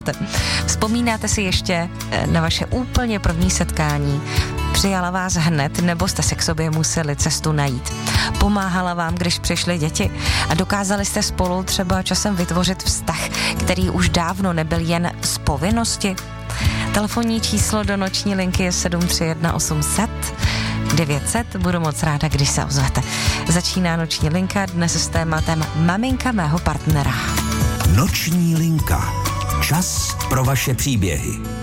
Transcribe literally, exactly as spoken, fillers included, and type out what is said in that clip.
Vzpomínáte si ještě na vaše úplně první setkání? Přijala vás hned, nebo jste si k sobě museli cestu najít? Pomáhala vám, když přišly děti? A dokázali jste spolu třeba časem vytvořit vztah, který už dávno nebyl jen z povinnosti? Telefonní číslo do noční linky je sedm tři jedna osm set devět set. Budu moc ráda, když se ozvete. Začíná noční linka dnes s tématem maminka mého partnera. Noční linka. Čas pro vaše příběhy.